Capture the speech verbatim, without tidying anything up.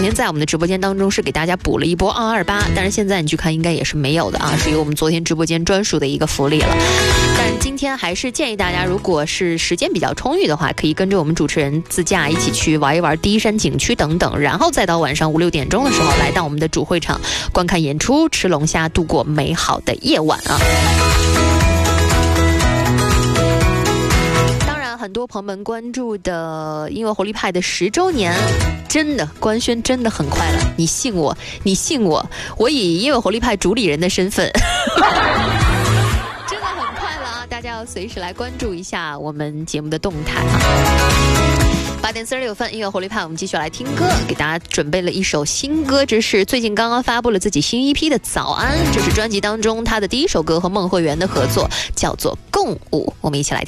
天在我们的直播间当中是给大家补了一波二二八，但是现在你去看应该也是没有的啊，属于我们昨天直播间专属的一个福利了。但是今天还是建议大家，如果是时间比较充裕的话，可以跟着我们主持人自驾一起去玩一玩第一山景区等等，然后再到晚上五六点钟的时候来到我们的主会场观看演出，吃龙虾，度过美好的夜晚啊。很多朋友们关注的音乐活力派的十周年，真的官宣真的很快了，你信我，你信我，我以音乐活力派主理人的身份，真的很快了啊！大家要随时来关注一下我们节目的动态啊。八点四十六分，音乐活力派，我们继续来听歌，给大家准备了一首新歌，这是最近刚刚发布了自己新 E P 的《早安》，这是专辑当中他的第一首歌和孟慧圆的合作，叫做《共舞》，我们一起来听。